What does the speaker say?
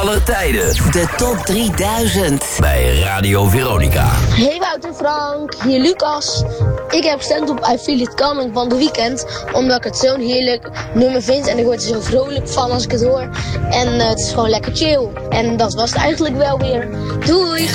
Alle tijden. De top 3000. Bij Radio Veronica. Hey Wout en Frank, hier Lucas. Ik heb gestemd op I Feel It Coming van The Weeknd. Omdat ik het zo'n heerlijk nummer vind. En ik word er zo vrolijk van als ik het hoor. En het is gewoon lekker chill. En dat was het eigenlijk wel weer. Doei!